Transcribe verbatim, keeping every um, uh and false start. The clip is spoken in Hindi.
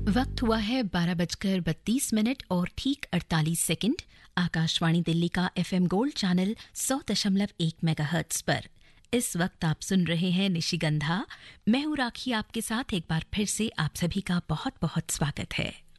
वक्त हुआ है बारह बजकर बत्तीस मिनट और ठीक अड़तालीस सेकंड। आकाशवाणी दिल्ली का एफएम गोल्ड चैनल सौ दशमलव एक मेगाहर्ट्ज पर इस वक्त आप सुन रहे हैं निशिगंधा। मैं हूं राखी, आपके साथ एक बार फिर से आप सभी का बहुत बहुत स्वागत है।